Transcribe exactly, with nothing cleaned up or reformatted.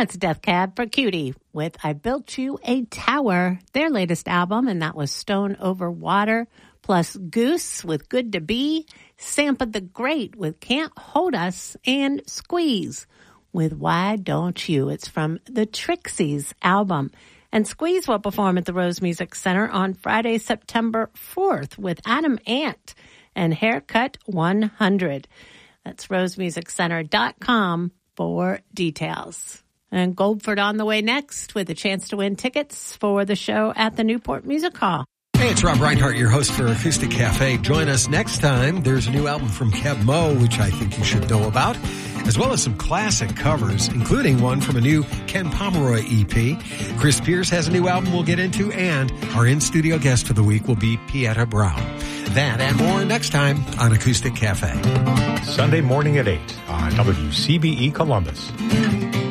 That's Death Cab for Cutie with I Built You a Tower, their latest album, and that was Stone Over Water, plus Goose with Good to Be, Sampa the Great with Can't Hold Us, and Squeeze with Why Don't You. It's from the Trixies album. And Squeeze will perform at the Rose Music Center on Friday, September fourth with Adam Ant and Haircut one hundred. That's rose music center dot com for details. And Goldford on the way next with a chance to win tickets for the show at the Newport Music Hall. Hey, it's Rob Reinhart, your host for Acoustic Cafe. Join us next time. There's a new album from Keb Mo, which I think you should know about, as well as some classic covers, including one from a new Ken Pomeroy E P. Chris Pierce has a new album we'll get into, and our in-studio guest for the week will be Pieta Brown. That and more next time on Acoustic Cafe. Sunday morning at eight on W C B E Columbus.